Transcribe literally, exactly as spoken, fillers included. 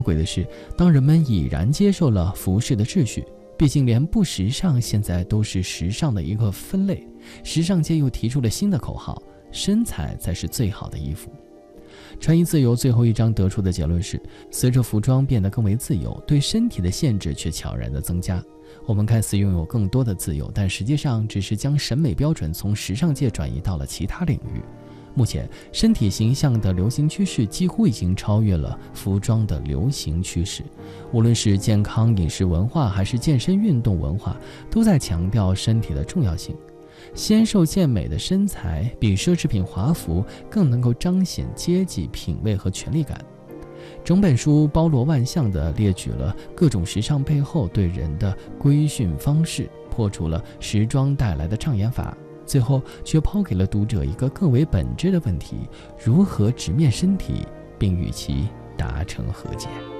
诡的是，当人们已然接受了服饰的秩序，毕竟连不时尚现在都是时尚的一个分类，时尚界又提出了新的口号：身材才是最好的衣服。穿衣自由最后一章得出的结论是，随着服装变得更为自由，对身体的限制却悄然地增加。我们看似拥有更多的自由，但实际上只是将审美标准从时尚界转移到了其他领域。目前，身体形象的流行趋势几乎已经超越了服装的流行趋势。无论是健康饮食文化还是健身运动文化，都在强调身体的重要性。纤瘦健美的身材比奢侈品华服更能够彰显阶级品味和权力感。整本书包罗万象地列举了各种时尚背后对人的规训方式，破除了时装带来的障眼法，最后却抛给了读者一个更为本质的问题：如何直面身体，并与其达成和解。